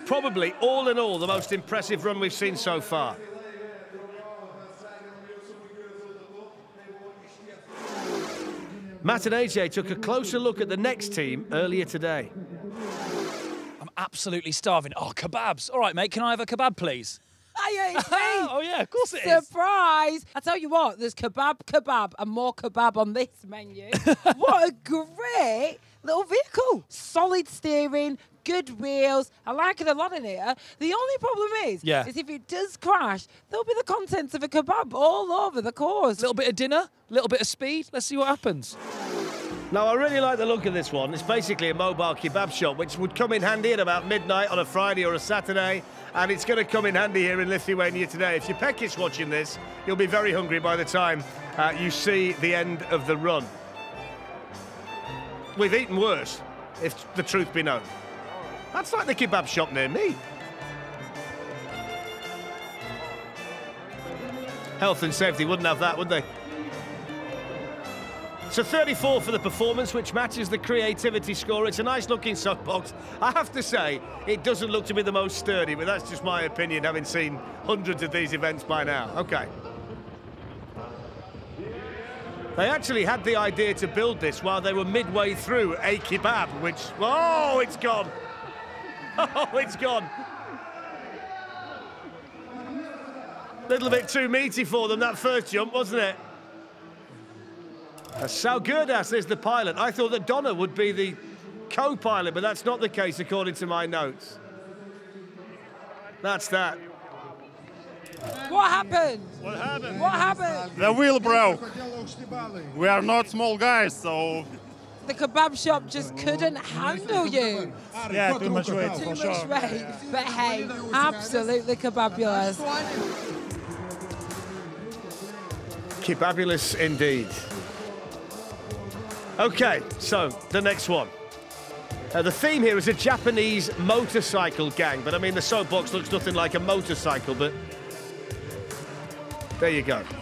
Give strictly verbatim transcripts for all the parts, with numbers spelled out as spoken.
probably, all in all, the most impressive run we've seen so far. Matt and A J took a closer look at the next team earlier today. I'm absolutely starving. Oh, kebabs. All right, mate, can I have a kebab, please? Oh, yeah, it's me. Oh, yeah, of course it is. Surprise. I tell you what, there's kebab, kebab, and more kebab on this menu. What a great little vehicle. Solid steering, good wheels. I like it a lot in here. The only problem is, yeah. is if it does crash, there'll be the contents of a kebab all over the course. A little bit of dinner, a little bit of speed. Let's see what happens. Now, I really like the look of this one. It's basically a mobile kebab shop, which would come in handy at about midnight on a Friday or a Saturday, and it's going to come in handy here in Lithuania today. If you're Pekis watching this, you'll be very hungry by the time uh, you see the end of the run. We've eaten worse, if the truth be known. That's like the kebab shop near me. Health and safety wouldn't have that, would they? So thirty-four for the performance, which matches the creativity score. It's a nice-looking softbox. I have to say, it doesn't look to be the most sturdy, but that's just my opinion, having seen hundreds of these events by now. OK. They actually had the idea to build this while they were midway through a kebab, which... Oh, it's gone. Oh, it's gone. Little bit too meaty for them, that first jump, wasn't it? Saugirdas is the pilot. I thought that Donna would be the co-pilot, but that's not the case according to my notes. That's that. What happened? What happened? What happened? The wheel broke. We are not small guys, so... The kebab shop just couldn't handle you. Yeah, too much weight, Too for much sure. weight. But hey, absolutely kebabulous. Kebabulous indeed. OK, so the next one. Uh, the theme here is a Japanese motorcycle gang, but I mean, the soapbox looks nothing like a motorcycle, but there you go.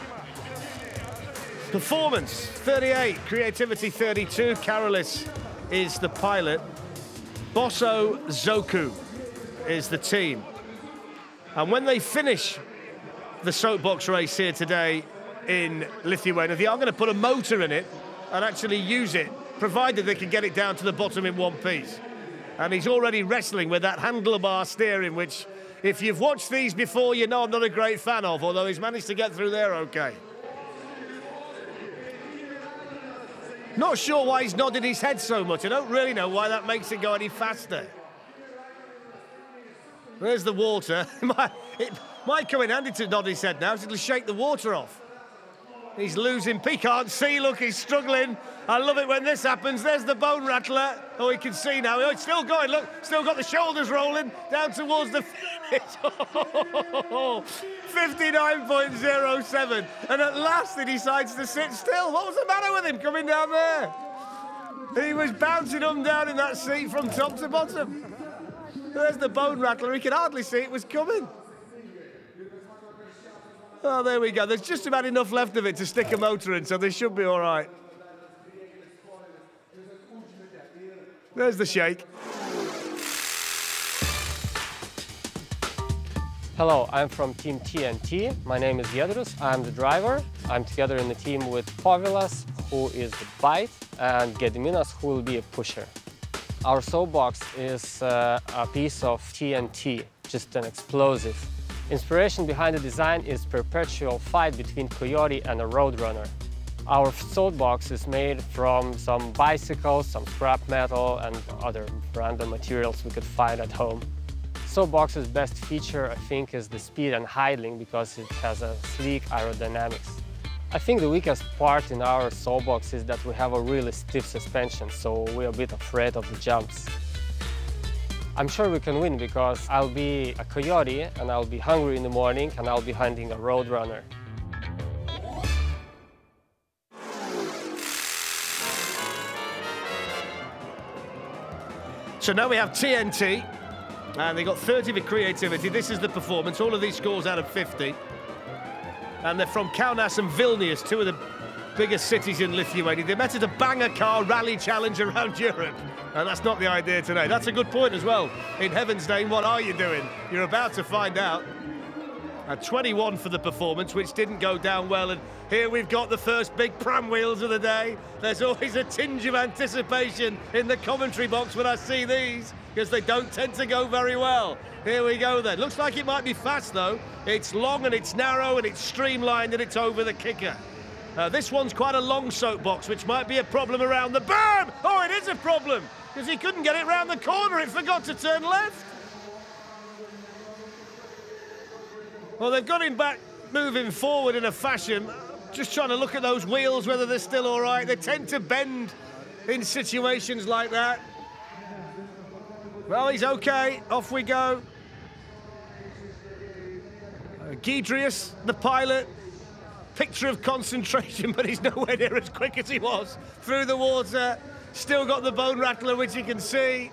Performance, thirty-eight. Creativity, thirty-two. Karolis is the pilot. Bosso Zoku is the team. And when they finish the soapbox race here today in Lithuania, they are going to put a motor in it and actually use it, provided they can get it down to the bottom in one piece. And he's already wrestling with that handlebar steering, which, if you've watched these before, you know I'm not a great fan of, although he's managed to get through there OK. Not sure why he's nodding his head so much. I don't really know why that makes it go any faster. There's the water. It might, it might come in handy to nod his head now, so it'll shake the water off. He's losing. He can't see. Look, he's struggling. I love it when this happens. There's the bone rattler. Oh, he can see now. Oh, it's still going. Look, still got the shoulders rolling down towards the finish. fifty-nine point oh seven. And at last he decides to sit still. What was the matter with him coming down there? He was bouncing up and down in that seat from top to bottom. There's the bone rattler. He could hardly see it was coming. Oh, there we go. There's just about enough left of it to stick a motor in, so they should be all right. There's the shake. Hello, I'm from Team T N T. My name is Giedrius. I'm the driver. I'm together in the team with Povilas, who is the bite, and Gediminas, who will be a pusher. Our soapbox is uh, a piece of T N T, just an explosive. Inspiration behind the design is perpetual fight between Coyote and a Roadrunner. Our soapbox is made from some bicycles, some scrap metal, and other random materials we could find at home. Soapbox's best feature, I think, is the speed and idling because it has a sleek aerodynamics. I think the weakest part in our soapbox is that we have a really stiff suspension, so we're a bit afraid of the jumps. I'm sure we can win because I'll be a coyote and I'll be hungry in the morning and I'll be hunting a Roadrunner. So now we have T N T, and they got thirty for creativity. This is the performance. All of these scores out of fifty. And they're from Kaunas and Vilnius, two of the biggest cities in Lithuania. They met at a banger car rally challenge around Europe. And that's not the idea today. That's a good point as well. In heaven's name, what are you doing? You're about to find out. A twenty-one for the performance, which didn't go down well. And here we've got the first big pram wheels of the day. There's always a tinge of anticipation in the commentary box when I see these, because they don't tend to go very well. Here we go then. Looks like it might be fast though. It's long and it's narrow and it's streamlined and it's over the kicker. Uh, this one's quite a long soapbox, which might be a problem around the berm. Oh, it is a problem, because he couldn't get it round the corner. It forgot to turn left. Well, they've got him back moving forward in a fashion. Just trying to look at those wheels, whether they're still all right. They tend to bend in situations like that. Well, he's okay. Off we go. Uh, Gidrius, the pilot. Picture of concentration, but he's nowhere near as quick as he was. Through the water. Still got the bone rattler, which you can see.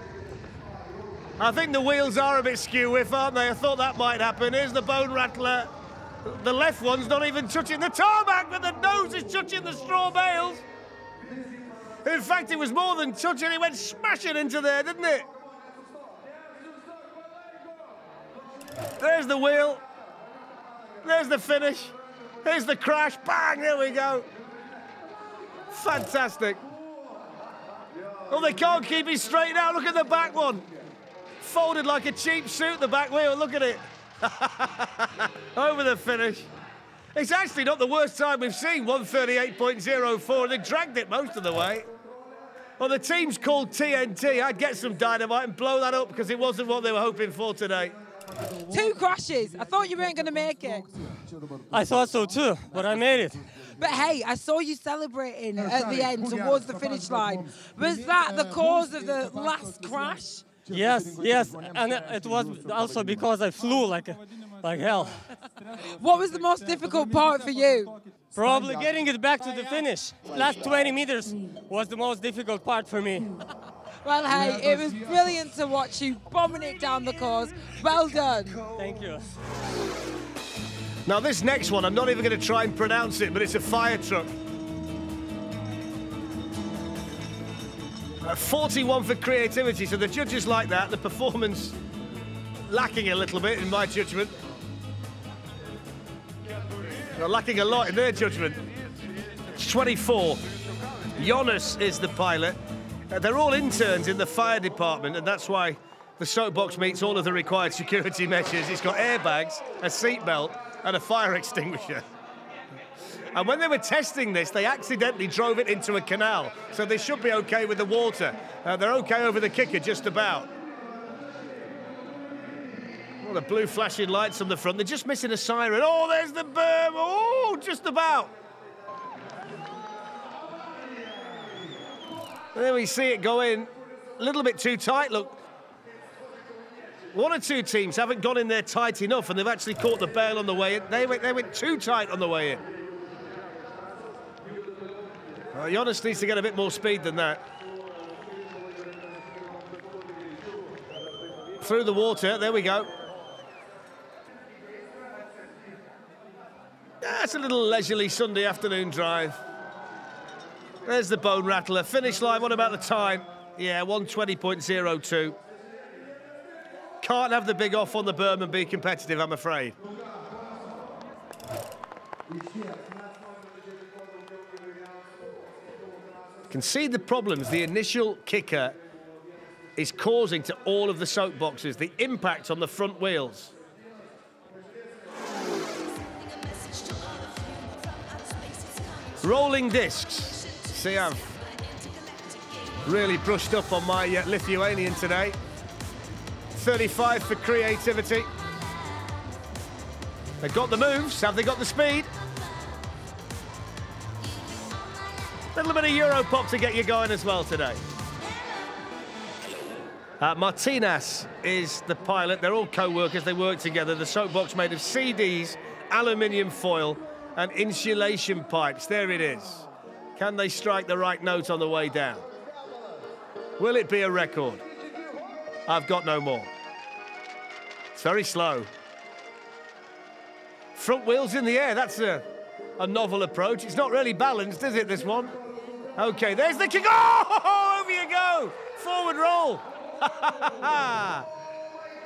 I think the wheels are a bit skew-whiff, aren't they? I thought that might happen. Here's the bone rattler. The left one's not even touching the tarmac, but the nose is touching the straw bales. In fact, it was more than touching. It went smashing into there, didn't it? There's the wheel. There's the finish. Here's the crash. Bang, there we go. Fantastic. Oh, they can't keep it straight now. Look at the back one. Folded like a cheap suit, the back wheel, look at it. Over the finish. It's actually not the worst time we've seen, one thirty-eight point oh four. They dragged it most of the way. Well, the team's called T N T. I'd get some dynamite and blow that up, because it wasn't what they were hoping for today. Two crashes. I thought you weren't going to make it. I thought so too, but I made it. But hey, I saw you celebrating at the end towards the finish line. Was that the cause of the last crash? Yes, yes, and it was also because I flew like like hell. What was the most difficult part for you? Probably getting it back to the finish. Last twenty meters was the most difficult part for me. Well, hey, it was brilliant to watch you bombing it down the course. Well done. Thank you. Now, this next one, I'm not even going to try and pronounce it, but it's a fire truck. Uh, forty-one for creativity, so the judges like that. The performance lacking a little bit, in my judgment. They're lacking a lot in their judgment. It's twenty-four. Jonas is the pilot. Uh, they're all interns in the fire department, and that's why the soapbox meets all of the required security measures. It's got airbags, a seatbelt, and a fire extinguisher. And when they were testing this, they accidentally drove it into a canal, so they should be okay with the water. Uh, they're okay over the kicker, just about. Oh, the blue flashing lights on the front. They're just missing a siren. Oh, there's the berm. Oh, just about. And then we see it go in a little bit too tight, look. One or two teams haven't gone in there tight enough, and they've actually caught the bale on the way in. They went, they went too tight on the way in. Well, Jonas needs to get a bit more speed than that. Through the water, there we go. That's a little leisurely Sunday afternoon drive. There's the bone rattler. Finish line, what about the time? Yeah, one twenty point oh two. Can't have the big off on the berm and be competitive, I'm afraid. Can see the problems the initial kicker is causing to all of the soapboxes, the impact on the front wheels. Rolling discs. See, I've really brushed up on my uh, Lithuanian today. thirty-five for creativity. They've got the moves, have they got the speed? A little bit of Euro pop to get you going as well today. Uh, Martinas is the pilot. They're all co-workers, they work together. The soapbox made of C Ds, aluminium foil, and insulation pipes. There it is. Can they strike the right note on the way down? Will it be a record? I've got no more. It's very slow. Front wheels in the air, that's a, a novel approach. It's not really balanced, is it, this one? Okay, there's the kick. Oh, over you go. Forward roll.